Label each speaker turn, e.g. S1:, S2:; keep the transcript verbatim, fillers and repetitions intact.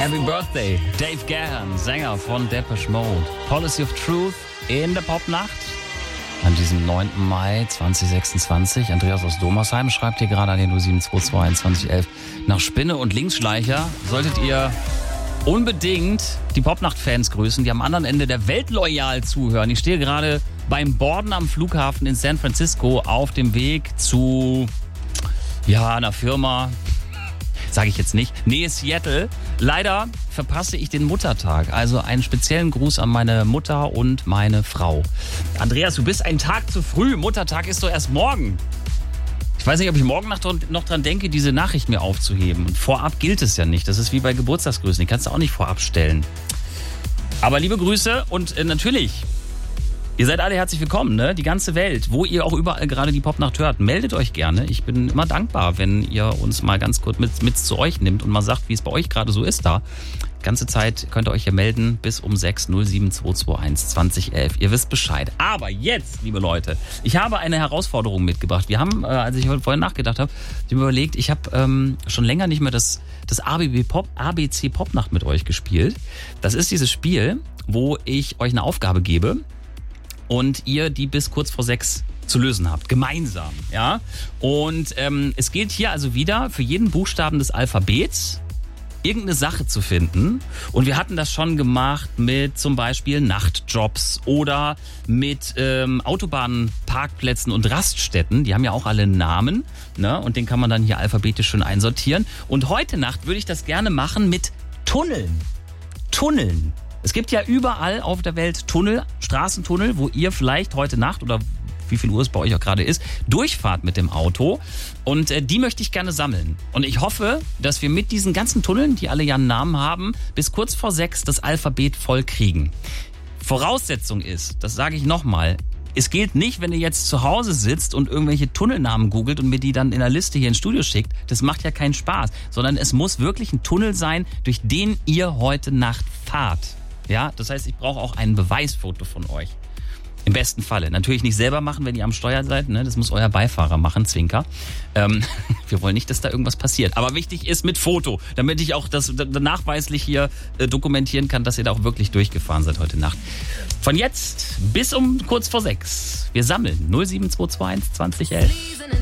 S1: Happy Birthday, Dave Gahan, Sänger von Depeche Mode. Policy of Truth in der Popnacht an diesem neunten Mai zweitausendsechsundzwanzig. Andreas aus Domersheim schreibt hier gerade an den null sieben zwei zwei einundzwanzig elf nach Spinne und Linksschleicher. Solltet ihr unbedingt die Popnacht-Fans grüßen, die am anderen Ende der Welt loyal zuhören. Ich stehe gerade beim Borden am Flughafen in San Francisco auf dem Weg zu, ja, einer Firma, sage ich jetzt nicht, Nähe Seattle. Leider verpasse ich den Muttertag, also einen speziellen Gruß an meine Mutter und meine Frau. Andreas, du bist einen Tag zu früh. Muttertag ist doch erst morgen. Ich weiß nicht, ob ich morgen noch dran denke, diese Nachricht mir aufzuheben. Und vorab gilt es ja nicht. Das ist wie bei Geburtstagsgrüßen. Die kannst du auch nicht vorab stellen. Aber liebe Grüße und äh, natürlich, ihr seid alle herzlich willkommen, ne? Die ganze Welt, wo ihr auch überall gerade die Popnacht hört. Meldet euch gerne. Ich bin immer dankbar, wenn ihr uns mal ganz kurz mit, mit zu euch nimmt und mal sagt, wie es bei euch gerade so ist da. Die ganze Zeit könnt ihr euch hier melden bis um sechs null sieben zwei zwei eins zwanzig elf. Ihr wisst Bescheid. Aber jetzt, liebe Leute, ich habe eine Herausforderung mitgebracht. Wir haben, äh, als ich vorhin nachgedacht habe, ich habe überlegt, ich habe ähm, schon länger nicht mehr das, das A B B Pop, A B C Popnacht mit euch gespielt. Das ist dieses Spiel, wo ich euch eine Aufgabe gebe und ihr die bis kurz vor sechs zu lösen habt, gemeinsam, ja. Und ähm, es gilt hier also wieder für jeden Buchstaben des Alphabets irgendeine Sache zu finden. Und wir hatten das schon gemacht mit zum Beispiel Nachtjobs oder mit ähm, Autobahnen, Parkplätzen und Raststätten. Die haben ja auch alle Namen, ne? Und den kann man dann hier alphabetisch schön einsortieren. Und heute Nacht würde ich das gerne machen mit Tunneln. Tunneln. Es gibt ja überall auf der Welt Tunnel, Straßentunnel, wo ihr vielleicht heute Nacht oder wie viel Uhr es bei euch auch gerade ist, durchfahrt mit dem Auto. Und äh, die möchte ich gerne sammeln. Und ich hoffe, dass wir mit diesen ganzen Tunneln, die alle ja einen Namen haben, bis kurz vor sechs das Alphabet voll kriegen. Voraussetzung ist, das sage ich nochmal, es gilt nicht, wenn ihr jetzt zu Hause sitzt und irgendwelche Tunnelnamen googelt und mir die dann in der Liste hier ins Studio schickt. Das macht ja keinen Spaß. Sondern es muss wirklich ein Tunnel sein, durch den ihr heute Nacht fahrt. Ja, das heißt, ich brauche auch ein Beweisfoto von euch. Im besten Falle. Natürlich nicht selber machen, wenn ihr am Steuer seid. Ne? Das muss euer Beifahrer machen, Zwinker. Ähm, wir wollen nicht, dass da irgendwas passiert. Aber wichtig ist mit Foto, damit ich auch das nachweislich hier äh, dokumentieren kann, dass ihr da auch wirklich durchgefahren seid heute Nacht. Von jetzt bis um kurz vor sechs. Wir sammeln null sieben zwei zwei eins zwanzig elf.